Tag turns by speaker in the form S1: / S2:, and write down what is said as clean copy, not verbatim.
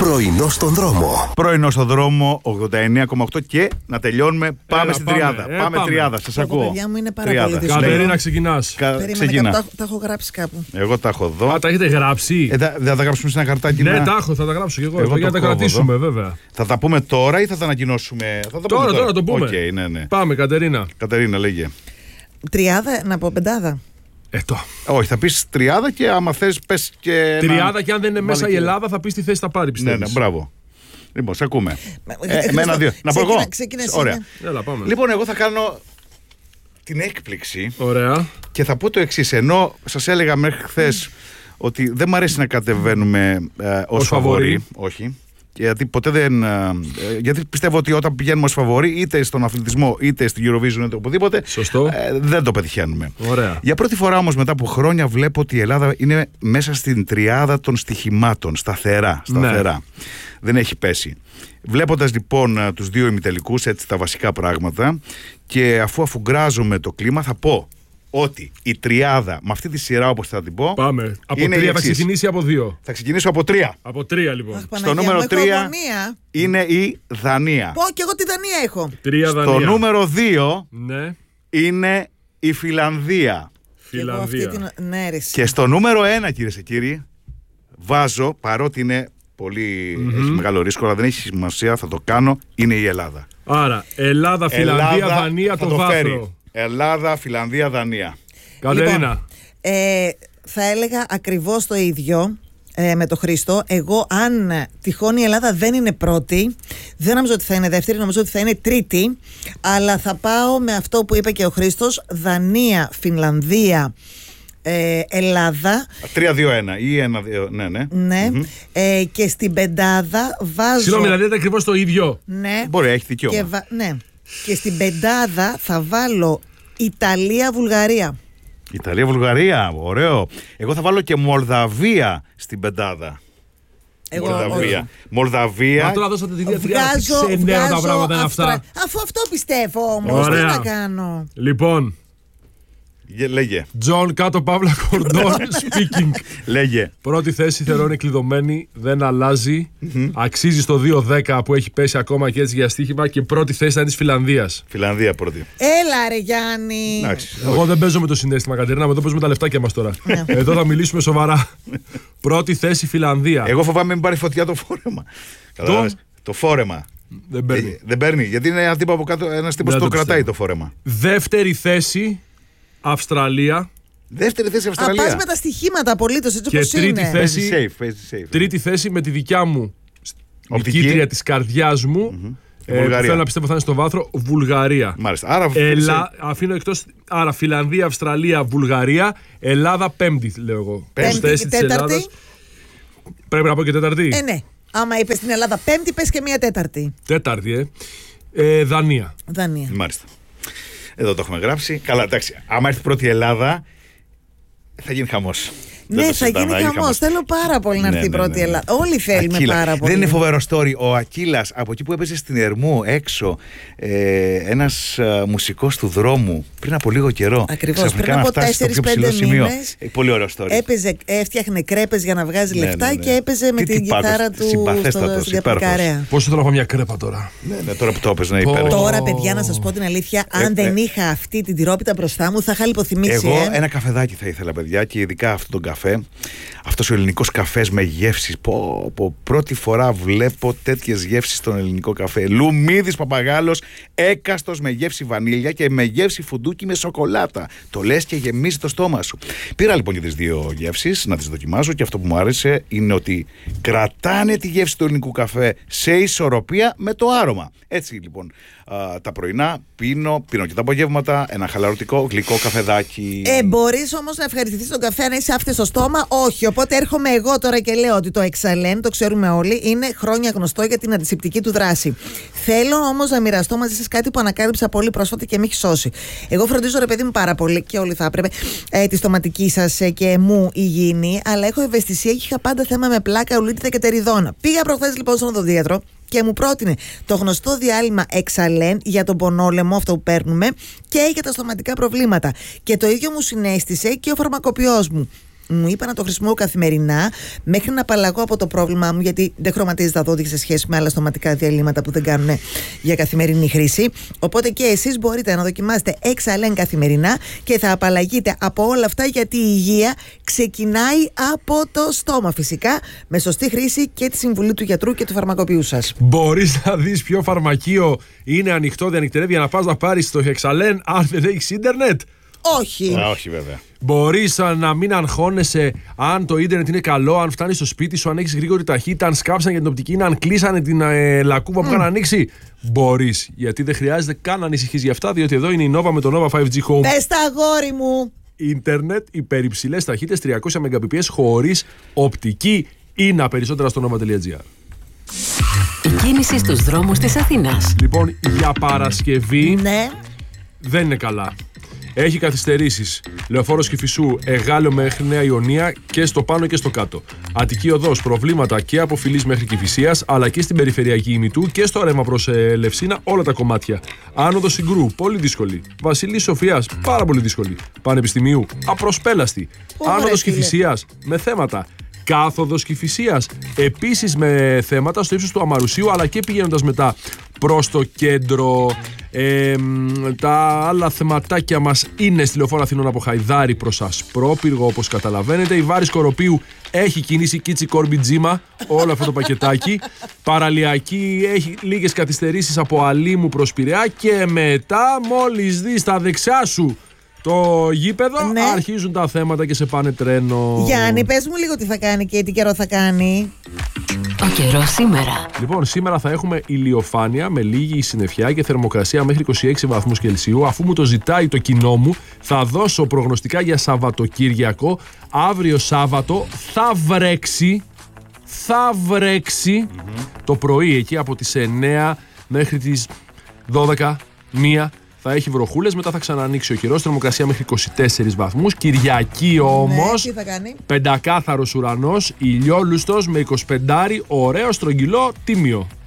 S1: Πρωινό στον δρόμο.
S2: Πρωινό στον δρόμο 89,8 και να τελειώνουμε. Πάμε στην τριάδα. Πάμε τριάδα. Σας ακούω.
S3: Παιδιά μου είναι πάρα πολύ δύσκολο.
S4: Κατερίνα, ξεκινάς.
S3: Περίμενε, τα έχω γράψει κάπου.
S2: Εγώ τα έχω εδώ.
S4: Α, τα έχετε γράψει.
S2: Δεν θα τα γράψουμε σε ένα χαρτάκι.
S4: Ναι, τα έχω, θα τα γράψω και εγώ. Για να τα κρατήσουμε, βέβαια.
S2: Θα τα πούμε τώρα ή θα τα ανακοινώσουμε?
S4: Τώρα το πούμε.
S2: Okay, ναι.
S4: Πάμε, Κατερίνα.
S2: Κατερίνα, λέγε.
S3: Τριάδα, να πω πεντάδα.
S2: Όχι, θα πεις τριάδα και άμα θες πες και.
S4: Τριάδα και αν δεν είναι μέσα η Ελλάδα θα πεις τι θέση θα πάρει, πιστεύεις?
S2: Ναι, μπράβο. Λοιπόν, σε ακούμε. Με ένα-δύο. Να πω εγώ.
S3: Ωραία.
S4: Έλα, πάμε.
S2: Λοιπόν, εγώ θα κάνω την έκπληξη.
S4: Ωραία.
S2: Και θα πω το εξής. Ενώ σας έλεγα μέχρι χθες ότι δεν μ' αρέσει να κατεβαίνουμε ως φαβορί. Όχι. Γιατί ποτέ δεν. Γιατί πιστεύω ότι όταν πηγαίνουμε ως φαβορί, είτε στον αθλητισμό είτε στην Eurovision είτε οπουδήποτε.
S4: Σωστό.
S2: Δεν το πετυχαίνουμε.
S4: Ωραία.
S2: Για πρώτη φορά όμως μετά από χρόνια βλέπω ότι η Ελλάδα είναι μέσα στην τριάδα των στοιχημάτων. Σταθερά.
S4: Ναι.
S2: Δεν έχει πέσει. Βλέποντας λοιπόν τους δύο ημιτελικούς, έτσι τα βασικά πράγματα, και αφού αφουγκράζομαι το κλίμα, θα πω ότι η τριάδα με αυτή τη σειρά, όπως θα την πω.
S4: Πάμε. Από 3 θα ξεκινήσει από 2.
S2: Θα ξεκινήσω από 3.
S4: Από 3 λοιπόν.
S2: Στο νούμερο 3 είναι η Δανία.
S3: Πω και εγώ τη Δανία έχω.
S4: 3 Δανία.
S2: Στο νούμερο 2
S4: ναι.
S2: είναι η Φιλανδία.
S3: Και
S2: στο νούμερο 1, κυρίες και κύριοι, βάζω, παρότι είναι πολύ έχει μεγάλο ρίσκο, αλλά δεν έχει σημασία, θα το κάνω, είναι η Ελλάδα.
S4: Άρα, Ελλάδα, Φιλανδία, Δανία, το βάθρο.
S2: Ελλάδα, Φιλανδία, Δανία.
S4: Κατερίνα.
S3: Λοιπόν, θα έλεγα ακριβώς το ίδιο με το Χρήστο. Εγώ, αν τυχόν η Ελλάδα δεν είναι πρώτη, δεν νομίζω ότι θα είναι δεύτερη, νομίζω ότι θα είναι τρίτη. Αλλά θα πάω με αυτό που είπε και ο Χρήστος: Δανία, Φινλανδία, Ελλάδα.
S2: 3-2-1 ή 1-2, ναι.
S3: Και στην πεντάδα βάζω.
S4: Συγγνώμη, δηλαδή είναι ακριβώς το ίδιο.
S3: Ναι.
S2: Μπορεί, έχει δικαίωμα.
S3: Ναι. Και στην πεντάδα θα βάλω Ιταλία-Βουλγαρία.
S2: Ιταλία-Βουλγαρία, ωραίο. Εγώ θα βάλω και Μολδαβία στην πεντάδα. Μολδαβία.
S4: Μα τώρα δώσατε τη διατρία. Ξενέρα τα πράγματα είναι αυτά.
S3: Αφού αυτό πιστεύω όμως. Τι να κάνω.
S4: Λοιπόν.
S2: Λέγε.
S4: Τζον κάτω παύλα κορδόν speaking.
S2: Λέγε.
S4: Πρώτη θέση θεωρώ είναι κλειδωμένη, δεν αλλάζει. Αξίζει στο 2-10 που έχει πέσει ακόμα και έτσι για στοίχημα. Και πρώτη θέση θα είναι της Φιλανδίας.
S2: Φιλανδία πρώτη.
S3: Έλα ρε Γιάννη.
S4: Εγώ δεν παίζω με το συναίσθημα, Κατερίνα, εδώ παίζουμε τα λεφτάκια μας τώρα. Εδώ θα μιλήσουμε σοβαρά. Πρώτη θέση Φιλανδία.
S2: Εγώ φοβάμαι μην πάρει φωτιά το φόρεμα. Το φόρεμα. Δεν παίρνει. Γιατί είναι ένας τύπος που το κρατάει το φόρεμα.
S4: Δεύτερη θέση Αυστραλία.
S2: Δεύτερη θέση Αυστραλία.
S3: Πας με τα στοιχήματα απολύτως έτσι όπως είναι.
S4: Τρίτη θέση, τρίτη θέση με τη δικιά μου νικήτρια της καρδιάς μου. Θέλω να πιστεύω θα είναι στο βάθρο, Βουλγαρία.
S2: Μάλιστα. Άρα,
S4: αφήνω εκτός. Άρα Φιλανδία, Αυστραλία, Βουλγαρία. Ελλάδα πέμπτη, λέω εγώ.
S3: Πέμπτη, τέταρτη.
S4: Πρέπει να πω και τέταρτη.
S3: Ναι. Άμα είπες την Ελλάδα πέμπτη, πες και μία τέταρτη.
S4: Τέταρτη, Δανία.
S2: Μάλιστα. Εδώ το έχουμε γράψει. Καλά, εντάξει. Άμα έρθει πρώτη η Ελλάδα, θα γίνει χαμός.
S3: Ναι, θα γίνει χαμός. Θέλω πάρα πολύ να έρθει η πρώτη Ελλάδα. Όλοι θέλουμε πάρα πολύ.
S2: Δεν είναι φοβερό story. Ο Ακύλας, από εκεί που έπαιζε στην Ερμού έξω, ένας μουσικός του δρόμου πριν από λίγο καιρό.
S3: Ακριβώς, πριν από 4-5 μήνες.
S2: Πολύ ωραίο story.
S3: Έφτιαχνε κρέπες για να βγάζει λεφτά και έπαιζε με την κιθάρα του στην Καπρικαρέα.
S4: Πώς θέλω να έχω μια κρέπα τώρα.
S2: Ναι, τώρα που το έπαιζε να υπέροχο.
S3: Τώρα, παιδιά, να σας πω την αλήθεια, αν δεν είχα αυτή την τυρόπιτα μπροστά μου, θα είχα λιποθυμήσει.
S2: Εγώ ένα καφεδάκι θα ήθελα, παιδιά, και ειδικά αυτόν τον καφέ. Αυτός ο ελληνικός καφές με γεύσεις. Πρώτη φορά βλέπω τέτοιες γεύσεις στον ελληνικό καφέ. Λουμίδης Παπαγάλος, έκαστος με γεύση βανίλια και με γεύση φουντούκι με σοκολάτα. Το λες και γεμίζει το στόμα σου. Πήρα λοιπόν και τις δύο γεύσεις να τις δοκιμάσω και αυτό που μου άρεσε είναι ότι κρατάνε τη γεύση του ελληνικού καφέ σε ισορροπία με το άρωμα. Έτσι λοιπόν τα πρωινά πίνω και τα απογεύματα ένα χαλαρωτικό γλυκό καφεδάκι.
S3: Μπορείς όμως να ευχαριστηθείς τον καφέ να είσαι άφθες στο στόμα? Όχι. Οπότε έρχομαι εγώ τώρα και λέω ότι το Εξαλέν, το ξέρουμε όλοι, είναι χρόνια γνωστό για την αντισηπτική του δράση. Θέλω όμως να μοιραστώ μαζί σας κάτι που ανακάλυψα πολύ πρόσφατα και με έχει σώσει. Εγώ φροντίζω, ρε παιδί μου, πάρα πολύ και όλοι θα έπρεπε τη στοματική σας και μου υγιεινή, αλλά έχω ευαισθησία και είχα πάντα θέμα με πλάκα, ουλίτιδα και τεριδόνα. Πήγα προχθές λοιπόν στον οδοντίατρο και μου πρότεινε το γνωστό διάλειμμα Εξαλέν για τον πονόλαιμο, αυτό που παίρνουμε, και για τα στοματικά προβλήματα. Και το ίδιο μου συνέστησε και ο φαρμακοποιός μου. μου είπα να το χρησιμοποιώ καθημερινά μέχρι να απαλλαγώ από το πρόβλημά μου, γιατί δεν χρωματίζει τα δόντια σε σχέση με άλλα στοματικά διαλύματα που δεν κάνουν για καθημερινή χρήση. Οπότε και εσείς μπορείτε να δοκιμάσετε Exalen καθημερινά και θα απαλλαγείτε από όλα αυτά, γιατί η υγεία ξεκινάει από το στόμα, φυσικά, με σωστή χρήση και τη συμβουλή του γιατρού και του φαρμακοποιού σας.
S4: Μπορείς να δεις ποιο φαρμακείο είναι ανοιχτό, διανυκτερεύει για να πας να πάρεις το Exalen αν δεν έχεις ίντερνετ?
S3: Όχι.
S2: Όχι, βέβαια.
S4: Μπορείς να μην αγχώνεσαι αν το ίντερνετ είναι καλό, αν φτάνει στο σπίτι σου, αν έχεις γρήγορη ταχύτητα, αν σκάψαν για την οπτική, αν κλείσανε την λακκούβα που είχαν ανοίξει. Μπορείς, γιατί δεν χρειάζεται καν να ανησυχείς για αυτά, διότι εδώ είναι η Nova με το Nova 5G Home.
S3: Πες τα, αγόρι μου!
S4: Ίντερνετ υπερυψηλές ταχύτητες 300 Mbps χωρίς οπτική. Είναι περισσότερα στο nova.gr.
S1: Η κίνηση στους δρόμους της Αθήνας.
S4: Λοιπόν, για Παρασκευή
S3: Ναι.
S4: δεν είναι καλά. Έχει καθυστερήσεις. Λεωφόρος Κηφισού, Εγάλεο μέχρι Νέα Ιωνία και στο πάνω και στο κάτω. Αττική Οδός, προβλήματα και από Φιλής μέχρι Κηφισίας, αλλά και στην περιφερειακή ημιτού και στο ρεύμα προς Λευσίνα, όλα τα κομμάτια. Άνοδος Συγκρού, πολύ δύσκολη. Βασιλής Σοφιάς, πάρα πολύ δύσκολη. Πανεπιστημίου, απροσπέλαστη. Άνοδος Κηφισίας, με θέματα. Κάθοδος Κηφισίας, επίσης με θέματα στο ύψος του Αμαρουσίου, αλλά και πηγαίνοντας μετά προς το κέντρο. Τα άλλα θεματάκια μας είναι στη Λεωφόρο Αθηνών από Χαϊδάρη προς Ασπρόπυργο, όπως καταλαβαίνετε. Η Βάρης Κοροπίου έχει κινήσει Κίτσι Κόρμπι Τζίμα, όλο αυτό το πακετάκι. Παραλιακή έχει λίγες καθυστερήσεις από Αλήμου προς Πειραιά και μετά μόλις δεις στα δεξιά σου το γήπεδο,
S3: ναι,
S4: αρχίζουν τα θέματα και σε πάνε τρένο.
S3: Γιάννη, πες μου λίγο τι θα κάνει και τι καιρό θα κάνει.
S1: Ο καιρός σήμερα.
S4: Λοιπόν, σήμερα θα έχουμε ηλιοφάνεια με λίγη συννεφιά και θερμοκρασία μέχρι 26 βαθμούς Κελσίου. Αφού μου το ζητάει το κοινό μου, θα δώσω προγνωστικά για Σαββατοκύριακο. Αύριο Σάββατο θα βρέξει. Το πρωί, εκεί από τις 9 μέχρι τις 12, 1. Θα έχει βροχούλες, μετά θα ξανανοίξει ο καιρός, θερμοκρασία μέχρι 24 βαθμούς. Κυριακή όμως,
S3: τι θα κάνει?
S4: πεντακάθαρος ουρανός, ηλιόλουστος με 25, ωραίο στρογγυλό, τίμιο.